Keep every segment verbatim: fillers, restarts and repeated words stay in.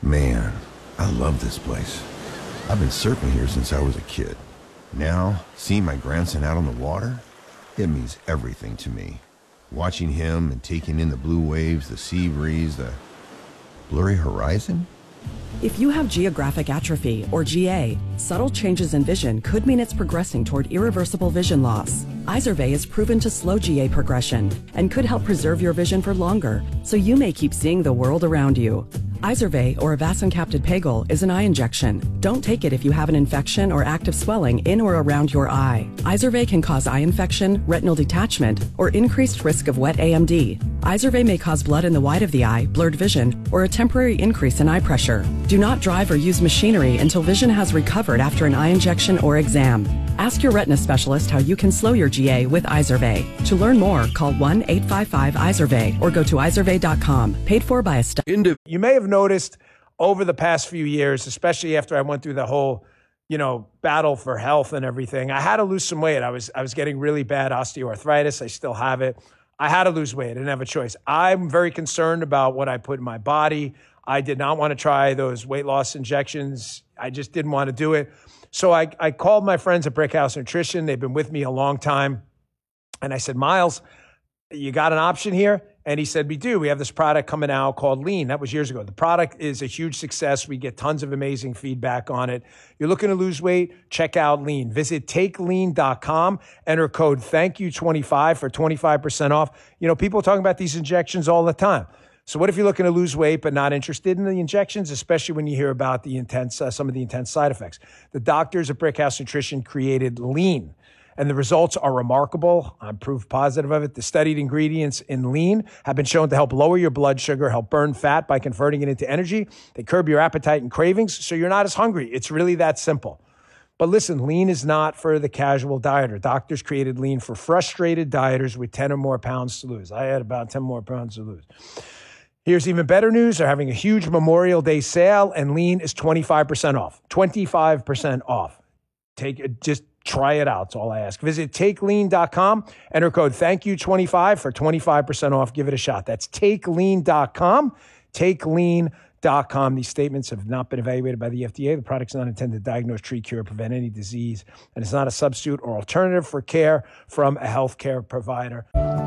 Man, I love this place. I've been surfing here since I was a kid. Now, seeing my grandson out on the water, it means everything to me. Watching him and taking in the blue waves, the sea breeze, the blurry horizon. If you have geographic atrophy, or G A, subtle changes in vision could mean it's progressing toward irreversible vision loss. Izervay is proven to slow G A progression and could help preserve your vision for longer, so you may keep seeing the world around you. Izervay, or avacincaptad pegol, is an eye injection. Don't take it if you have an infection or active swelling in or around your eye. Izervay can cause eye infection, retinal detachment, or increased risk of wet A M D. Izervay may cause blood in the white of the eye, blurred vision, or a temporary increase in eye pressure. Do not drive or use machinery until vision has recovered after an eye injection or exam. Ask your retina specialist how you can slow your G A with Izervay. To learn more, call one eight five five Izervay or go to izervay dot com. Paid for by a st- You may have noticed over the past few years, especially after I went through the whole, you know, battle for health and everything, I had to lose some weight. I was I was getting really bad osteoarthritis. I still have it. I had to lose weight. I didn't have a choice. I'm very concerned about what I put in my body. I did not want to try those weight loss injections. I just didn't want to do it. So I, I called my friends at Brickhouse Nutrition. They've been with me a long time. And I said, Miles, you got an option here? And he said, we do. We have this product coming out called Lean. That was years ago. The product is a huge success. We get tons of amazing feedback on it. You're looking to lose weight? Check out Lean. Visit take lean dot com. Enter code thank you twenty-five for twenty-five percent off. You know, people are talking about these injections all the time. So what if you're looking to lose weight but not interested in the injections, especially when you hear about the intense, uh, some of the intense side effects? The doctors at Brickhouse Nutrition created Lean, and the results are remarkable. I'm proof positive of it. The studied ingredients in Lean have been shown to help lower your blood sugar, help burn fat by converting it into energy. They curb your appetite and cravings, so you're not as hungry. It's really that simple. But listen, Lean is not for the casual dieter. Doctors created Lean for frustrated dieters with ten or more pounds to lose. I had about ten more pounds to lose. Here's even better news. They're having a huge Memorial Day sale, and Lean is twenty-five percent off. twenty-five percent off. Take it, just try it out. That's all I ask. Visit take lean dot com. Enter code thank you twenty-five for twenty-five percent off. Give it a shot. That's take lean dot com. take lean dot com. These statements have not been evaluated by the F D A. The product's not intended to diagnose, treat, cure, prevent any disease, and it's not a substitute or alternative for care from a healthcare provider.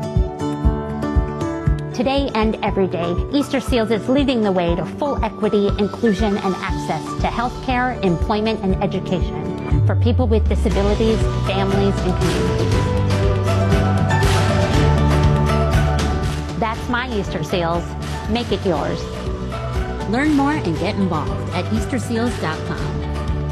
Today and every day, Easter Seals is leading the way to full equity, inclusion, and access to healthcare, employment, and education for people with disabilities, families, and communities. That's my Easter Seals. Make it yours. Learn more and get involved at easter seals dot com.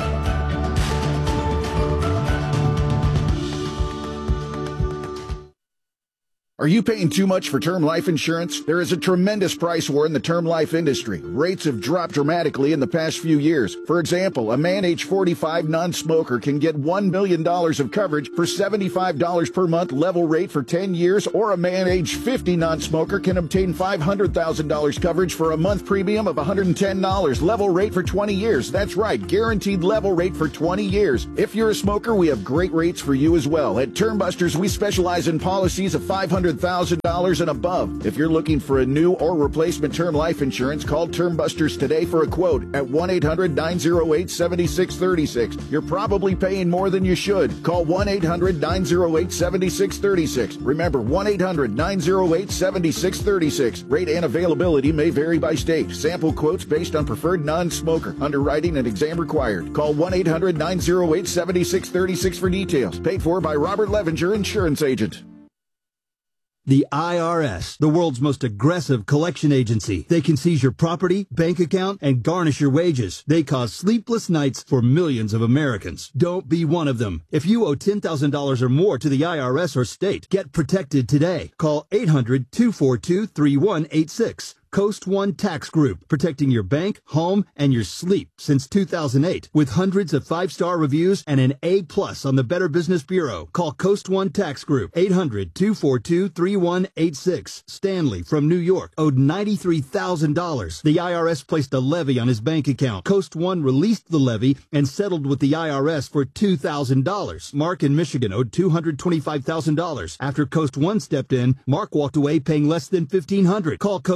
Are you paying too much for term life insurance? There is a tremendous price war in the term life industry. Rates have dropped dramatically in the past few years. For example, a man age forty-five non-smoker can get one million dollars of coverage for seventy-five dollars per month level rate for ten years, or a man age fifty non-smoker can obtain five hundred thousand dollars coverage for a month premium of one hundred ten dollars level rate for twenty years. That's right, guaranteed level rate for twenty years. If you're a smoker, we have great rates for you as well. At Term Busters, we specialize in policies of five hundred thousand dollars and above. If you're looking for a new or replacement term life insurance, call Term Busters today for a quote at one eight hundred nine oh eight seven six three six. You're probably paying more than you should. Call one eight hundred nine oh eight seven six three six. Remember, one eight hundred nine oh eight seven six three six. Rate and availability may vary by state. Sample quotes based on preferred non-smoker. Underwriting and exam required. Call one eight hundred nine oh eight seven six three six for details. Paid for by Robert Levenger, insurance agent. The I R S, the world's most aggressive collection agency. They can seize your property, bank account, and garnish your wages. They cause sleepless nights for millions of Americans. Don't be one of them. If you owe ten thousand dollars or more to the I R S or state, get protected today. Call eight hundred two four two three one eight six. Coast One Tax Group, protecting your bank, home, and your sleep since two thousand eight. With hundreds of five-star reviews and an A plus on the Better Business Bureau. Call Coast One Tax Group, eight hundred two four two three one eight six. Stanley from New York owed ninety-three thousand dollars. The I R S placed a levy on his bank account. Coast One released the levy and settled with the I R S for two thousand dollars. Mark in Michigan owed two hundred twenty-five thousand dollars. After Coast One stepped in, Mark walked away paying less than fifteen hundred dollars. Call Coast One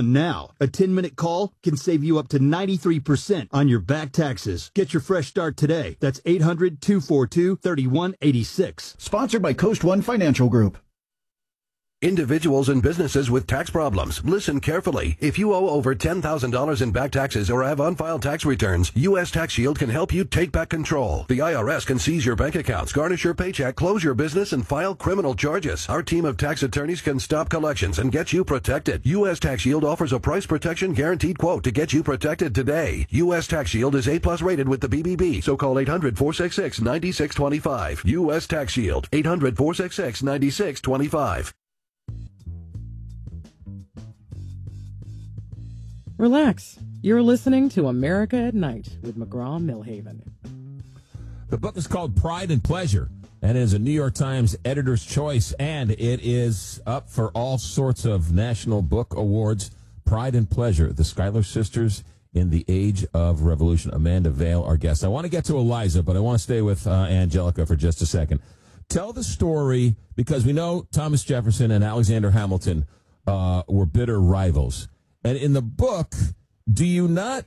now. A ten-minute call can save you up to ninety-three percent on your back taxes. Get your fresh start today. That's eight hundred, two four two, three one eight six. Sponsored by Coast One Financial Group. Individuals and businesses with tax problems, listen carefully. If you owe over ten thousand dollars in back taxes or have unfiled tax returns, U S Tax Shield can help you take back control. The I R S can seize your bank accounts, garnish your paycheck, close your business, and file criminal charges. Our team of tax attorneys can stop collections and get you protected. U S Tax Shield offers a price protection guaranteed quote to get you protected today. U S Tax Shield is A plus rated with the B B B, so call eight hundred, four six six, nine six two five. U S Tax Shield, eight hundred, four six six, nine six two five. Relax. You're listening to America at Night with McGraw-Milhaven. The book is called Pride and Pleasure, and it is a New York Times editor's choice, and it is up for all sorts of national book awards. Pride and Pleasure, the Schuyler Sisters in the Age of Revolution. Amanda Vale, our guest. I want to get to Eliza, but I want to stay with uh, Angelica for just a second. Tell the story, because we know Thomas Jefferson and Alexander Hamilton uh, were bitter rivals. And in the book, do you not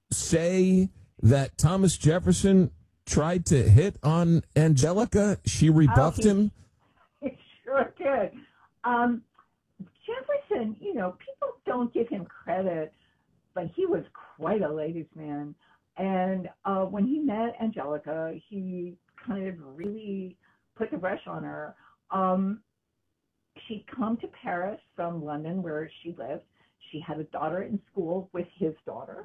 say that Thomas Jefferson tried to hit on Angelica? She rebuffed oh, he, him? He sure did. Um, Jefferson, you know, people don't give him credit, but he was quite a ladies' man. And uh, when he met Angelica, he kind of really put the brush on her. Um, she'd come to Paris from London, where she lived. She had a daughter in school with his daughter,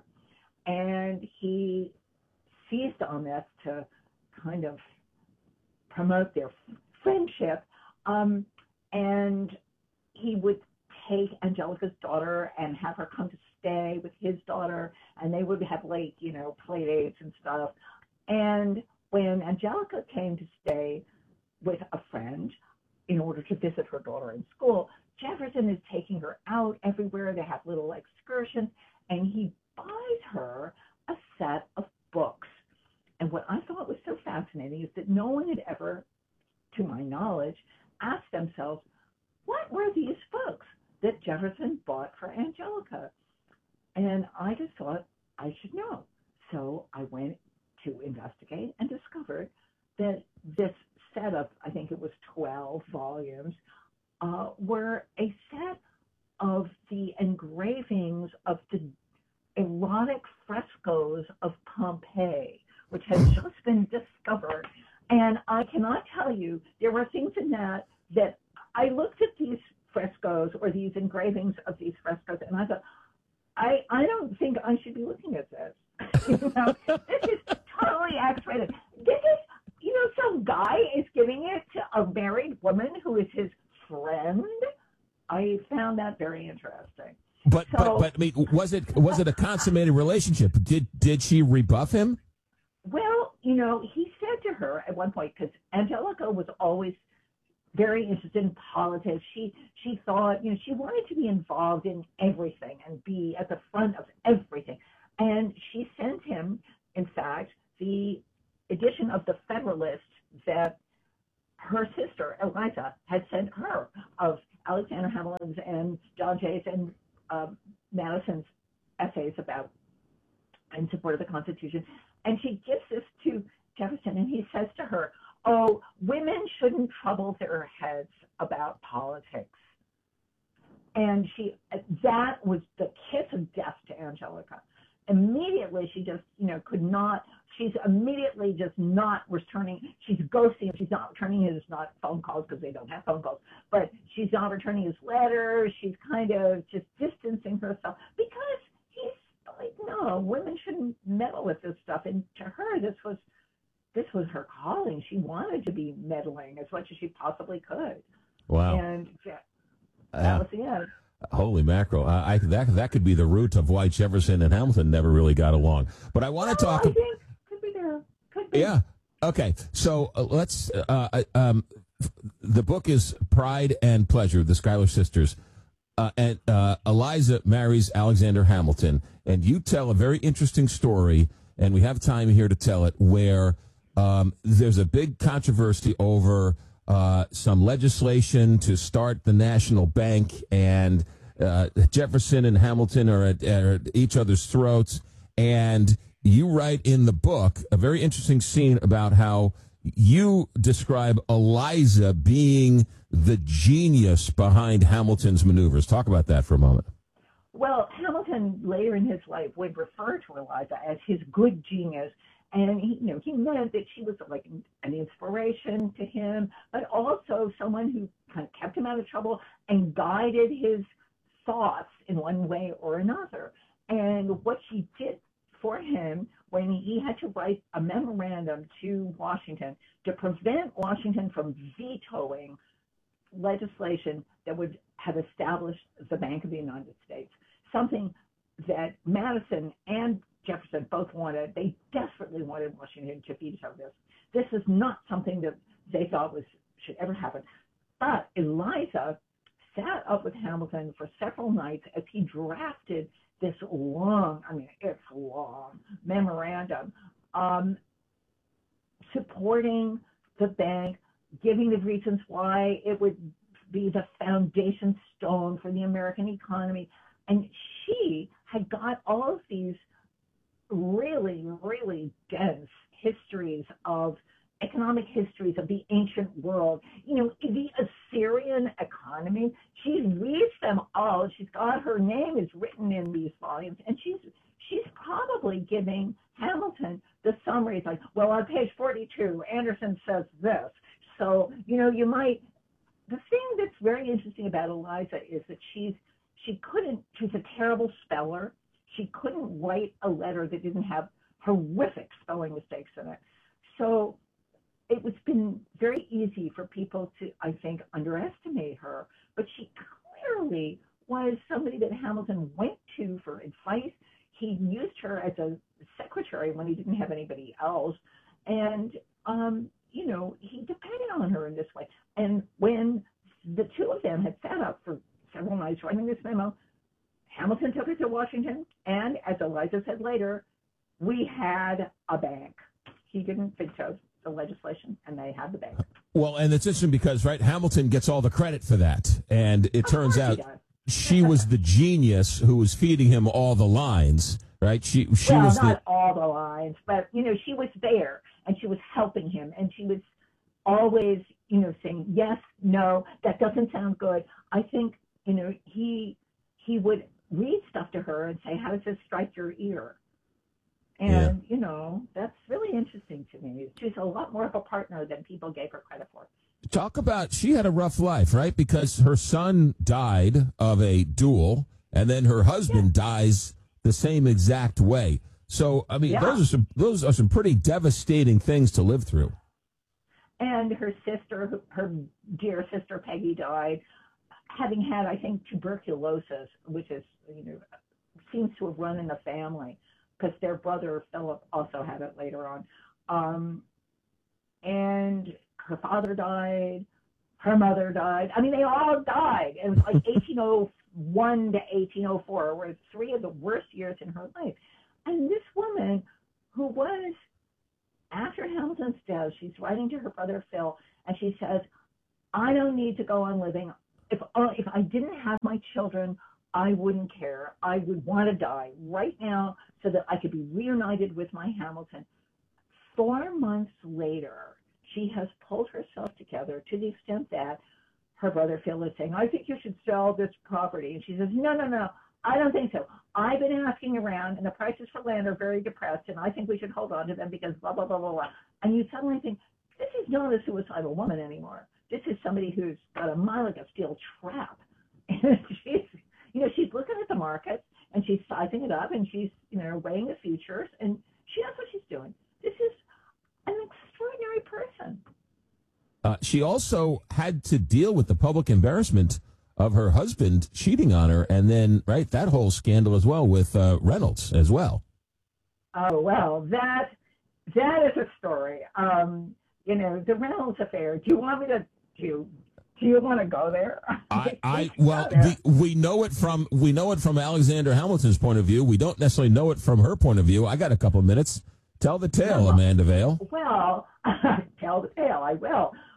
and he seized on this to kind of promote their friendship. Um, and he would take Angelica's daughter and have her come to stay with his daughter, and they would have late, you know, play dates and stuff. And when Angelica came to stay with a friend in order to visit her daughter in school, Jefferson is taking her out everywhere. They have little excursions, and he buys her a set of books. And what I thought was so fascinating is that no one had ever, to my knowledge, asked themselves, what were these books that Jefferson bought for Angelica? And I just thought I should know. So I went to investigate and discovered that this set of, I think it was twelve volumes, Uh, were a set of the engravings of the erotic frescoes of Pompeii, which had just been discovered. And I cannot tell you, there were things in that that I looked at these frescoes or these engravings of these frescoes, and I thought, I, I don't think I should be looking at this. You know, this is totally X-rated. This is, you know, some guy is giving it to a married woman who is his friend. I found that very interesting. But, so, but but I mean, was it was it a consummated relationship? Did did she rebuff him? Well, you know, he said to her at one point, because Angelica was always very interested in politics. She she thought, you know, she wanted to be involved in everything and be at the front of everything. And she sent him, in fact, the edition of the Federalist that her sister, Eliza, had sent her of Alexander Hamilton's and John Jay's and um, Madison's essays about in support of the Constitution. And she gives this to Jefferson, and he says to her, oh, women shouldn't trouble their heads about politics. And she, that was the kiss of death to Angelica. Immediately, she just, you know, could not, she's immediately just not returning, she's ghosting him, she's not returning his, not phone calls because they don't have phone calls, but she's not returning his letters, she's kind of just distancing herself because he's like, no, women shouldn't meddle with this stuff. And to her, this was, this was her calling. She wanted to be meddling as much as she possibly could. Wow. And that uh, was the end. Holy mackerel! Uh, I, that that could be the root of why Jefferson and Hamilton never really got along. But I want to well, talk. I think could be there. Could be. Yeah. Okay. So uh, let's. Uh, um, the book is Pride and Pleasure: The Schuyler Sisters, uh, and uh, Eliza marries Alexander Hamilton, and you tell a very interesting story, and we have time here to tell it, where um, there's a big controversy over Uh, some legislation to start the national bank, and uh, Jefferson and Hamilton are at, are at each other's throats. And you write in the book a very interesting scene about how you describe Eliza being the genius behind Hamilton's maneuvers. Talk about that for a moment. Well, Hamilton later in his life would refer to Eliza as his good genius. And he, you know, he meant that she was like an inspiration to him, but also someone who kind of kept him out of trouble and guided his thoughts in one way or another. And what she did for him when he had to write a memorandum to Washington to prevent Washington from vetoing legislation that would have established the Bank of the United States, something that Madison and Jefferson both wanted. They desperately wanted Washington to veto this. This is not something that they thought was should ever happen. But Eliza sat up with Hamilton for several nights as he drafted this long, I mean, it's long, memorandum um, supporting the bank, giving the reasons why it would be the foundation stone for the American economy. And she had got all of these really, really dense histories of economic histories of the ancient world. You know, the Assyrian economy, she reads them all. She's got her name is written in these volumes, and she's she's probably giving Hamilton the summaries like, well, on page forty-two, Anderson says this. So, you know, you might, the thing that's very interesting about Eliza is that she's, she couldn't, she's a terrible speller. She couldn't write a letter that didn't have horrific spelling mistakes in it. So it was been very easy for people to, I think, underestimate her. But she clearly was somebody that Hamilton went to for advice. He used her as a secretary when he didn't have anybody else. And, um, you know, he depended on her in this way. And when the two of them had sat up for several nights writing this memo, Hamilton took it to Washington, and as Eliza said later, we had a bank. He didn't veto the legislation, and they had the bank. Well, and it's interesting because, right, Hamilton gets all the credit for that, and it turns out she was the genius who was feeding him all the lines, right? She she well, was not the... all the lines, but, you know, she was there, and she was helping him, and she was always, you know, saying, yes, no, that doesn't sound good. I think, you know, he he would read stuff to her and say, how does this strike your ear? And, yeah. you know, that's really interesting to me. She's a lot more of a partner than people gave her credit for. Talk about, she had a rough life, right? Because her son died of a duel, and then her husband yeah. dies the same exact way. So, I mean, yeah. those are some those are some pretty devastating things to live through. And her sister, her dear sister Peggy, died having had, I think, tuberculosis, which is, you know, seems to have run in the family, because their brother Philip also had it later on. Um, and her father died, her mother died. I mean, they all died. It was like eighteen oh one to eighteen oh four were three of the worst years in her life. And this woman, who was, after Hamilton's death, she's writing to her brother Phil, and she says, I don't need to go on living. If, uh, if I didn't have my children, I wouldn't care. I would want to die right now so that I could be reunited with my Hamilton. Four months later, she has pulled herself together to the extent that her brother Phil is saying, I think you should sell this property. And she says, no, no, no, I don't think so. I've been asking around, and the prices for land are very depressed, and I think we should hold on to them because blah, blah, blah, blah, blah. And you suddenly think, this is not a suicidal woman anymore. This is somebody who's got a mind like a steel trap. And she's, you know, she's looking at the market, and she's sizing it up, and she's, you know, weighing the futures, and she knows what she's doing. This is an extraordinary person. Uh, she also had to deal with the public embarrassment of her husband cheating on her, and then, right, that whole scandal as well with uh, Reynolds as well. Oh, well, that that is a story. Um, you know, the Reynolds affair. Do you want me to do? Do you want to go there? I, I well, we, we know it from we know it from Alexander Hamilton's point of view. We don't necessarily know it from her point of view. I got a couple of minutes. Tell the tale, well, Amanda Vale. Well, tell the tale. I will.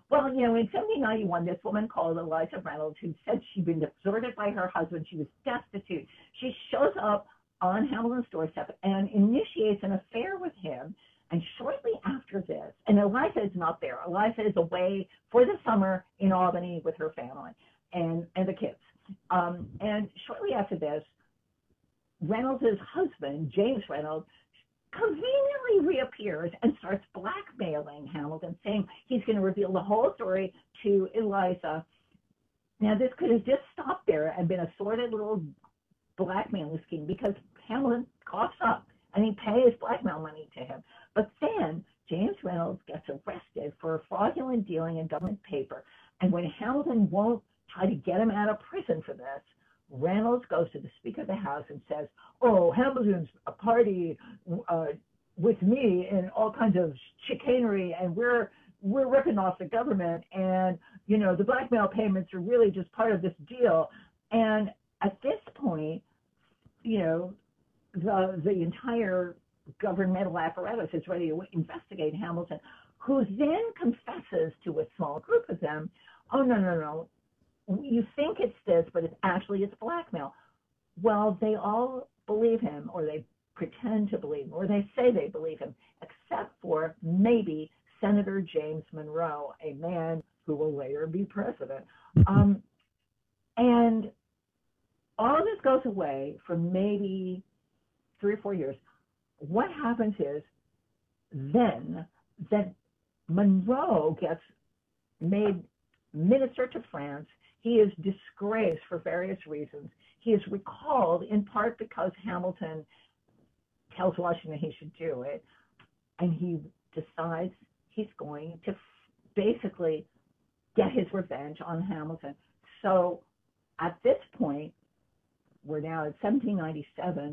Well, you know, in seventeen ninety-one, this woman called Eliza Reynolds, who said she'd been deserted by her husband. She was destitute. She shows up on Hamilton's doorstep and initiates an affair with him. And shortly after this, and Eliza is not there. Eliza is away for the summer in Albany with her family and, and the kids. Um, and shortly after this, Reynolds' husband, James Reynolds, conveniently reappears and starts blackmailing Hamilton, saying he's going to reveal the whole story to Eliza. Now, this could have just stopped there and been a sordid little blackmailing scheme, because Hamilton coughs up and he pays blackmail money to him. But then James Reynolds gets arrested for fraudulent dealing in government paper. And when Hamilton won't try to get him out of prison for this, Reynolds goes to the Speaker of the House and says, oh, Hamilton's a party uh, with me in all kinds of chicanery, and we're we're ripping off the government, and, you know, the blackmail payments are really just part of this deal. And at this point, you know, the the entire governmental apparatus is ready to investigate Hamilton, who then confesses to a small group of them, oh, no, no, no, you think it's this, but it's actually it's blackmail. Well, they all believe him, or they pretend to believe him, or they say they believe him, except for maybe Senator James Monroe, a man who will later be president. Um, and all of this goes away for maybe three or four years. What happens is then that Monroe gets made minister to France. He is disgraced for various reasons. He is recalled in part because Hamilton tells Washington he should do it, and he decides he's going to basically get his revenge on Hamilton. So at this point, we're now at seventeen ninety-seven,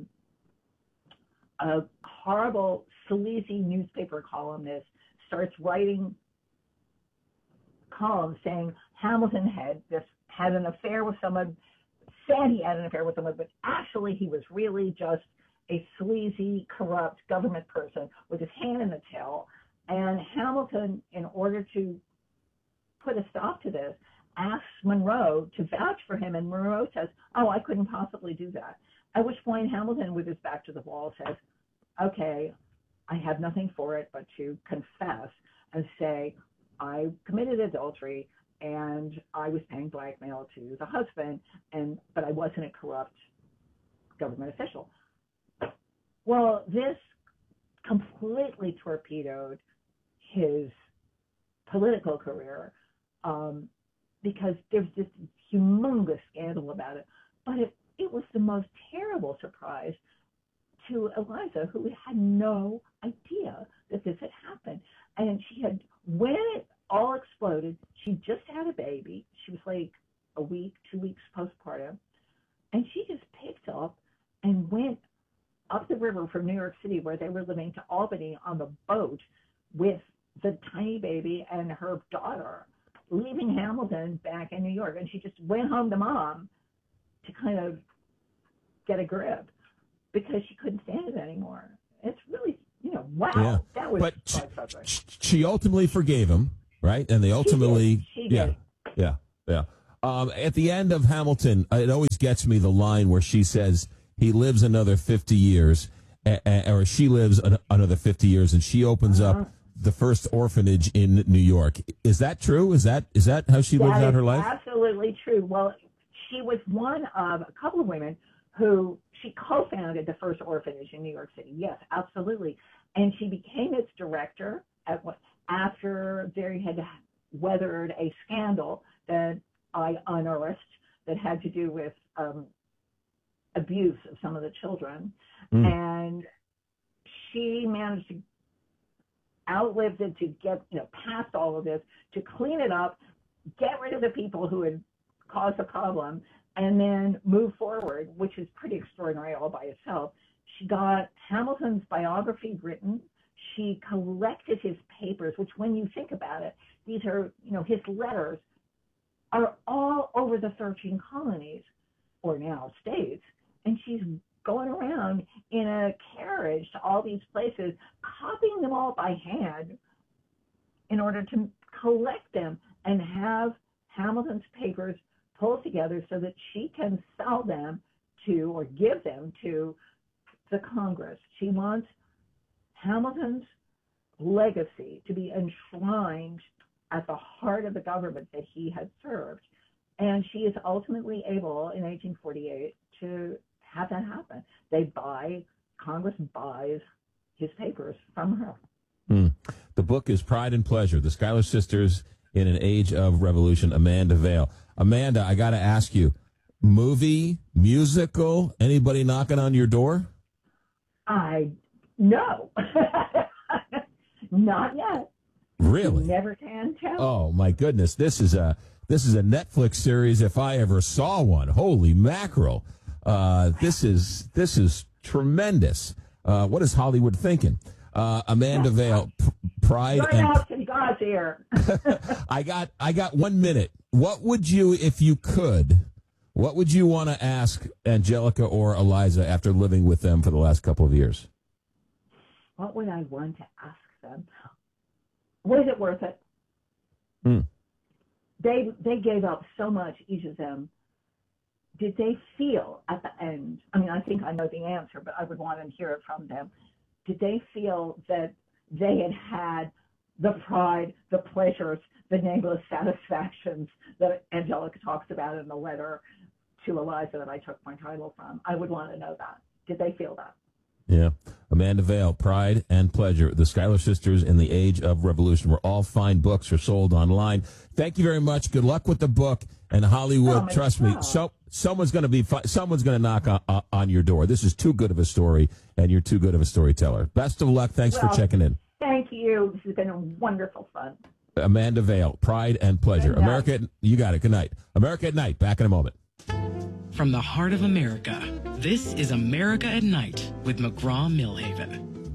a horrible, sleazy newspaper columnist starts writing columns saying Hamilton had this had an affair with someone, said he had an affair with someone, but actually he was really just a sleazy, corrupt government person with his hand in the till. And Hamilton, in order to put a stop to this, asks Monroe to vouch for him, and Monroe says, oh, I couldn't possibly do that. At which point Hamilton, with his back to the wall, says, okay, I have nothing for it but to confess and say I committed adultery and I was paying blackmail to the husband, and but I wasn't a corrupt government official. Well, this completely torpedoed his political career um, because there's this humongous scandal about it. But it, it was the most terrible surprise to Eliza, who had no idea that this had happened. And she had, when it all exploded, she just had a baby. She was like a week, two weeks postpartum. And she just picked up and went up the river from New York City, where they were living, to Albany on the boat with the tiny baby and her daughter, leaving Hamilton back in New York. And she just went home to mom to kind of get a grip because she couldn't stand it anymore. It's really, you know, wow. Yeah. That was but she, she ultimately forgave him, right? And they ultimately, she did. She yeah, did. yeah, yeah. Um, at the end of Hamilton, it always gets me the line where she says he lives another fifty years, a, a, or she lives an, another fifty years, and she opens uh-huh. up the first orphanage in New York. Is that true? Is that is that how she that lives out her is life? Absolutely true. Well, she was one of a couple of women who she co-founded the first orphanage in New York City. Yes, absolutely. And she became its director at what, after they had weathered a scandal that I unearthed that had to do with um, abuse of some of the children. Mm. And she managed to outlive it, to get, you know, past all of this, to clean it up, get rid of the people who had caused the problem, and then move forward, which is pretty extraordinary all by itself. She got Hamilton's biography written. She collected his papers, which, when you think about it, these are, you know, his letters are all over the thirteen colonies, or now states, and she's going around in a carriage to all these places, copying them all by hand in order to collect them and have Hamilton's papers pulled together so that she can sell them to or give them to the Congress. She wants Hamilton's legacy to be enshrined at the heart of the government that he had served. And she is ultimately able in eighteen forty-eight to have that happen. They buy, Congress buys his papers from her. Hmm. The book is Pride and Pleasure, The Schuyler Sisters in an Age of Revolution, Amanda Vale. Amanda, I got to ask you, movie, musical, anybody knocking on your door? I, no. Not yet. Really? You never can tell. Oh, my goodness. This is a this is a Netflix series if I ever saw one. Holy mackerel. Uh, this is this is tremendous. Uh, what is Hollywood thinking? Uh, Amanda Vale, P- Pride right and out in God's ear. I got I got one minute. What would you, if you could, what would you want to ask Angelica or Eliza after living with them for the last couple of years? What would I want to ask them? Was it worth it? Hmm. They they gave up so much, each of them. Did they feel at the end? I mean, I think I know the answer, but I would want to hear it from them. Did they feel that they had had the pride, the pleasures, the nameless satisfactions that Angelica talks about in the letter to Eliza that I took my title from? I would want to know that. Did they feel that? Yeah. Amanda Vale, Pride and Pleasure, The Schuyler Sisters in the Age of Revolution, where all fine books are sold online. Thank you very much. Good luck with the book. And Hollywood, oh, trust God. me, so someone's going to be fi- someone's going to knock on, on your door. This is too good of a story, and you're too good of a storyteller. Best of luck. Thanks well, for checking in. Thank you. This has been a wonderful fun. Amanda Vale, Pride and Pleasure. America, at, you got it. Good night. America at Night. Back in a moment. From the heart of America, this is America at Night with McGraw-Millhaven.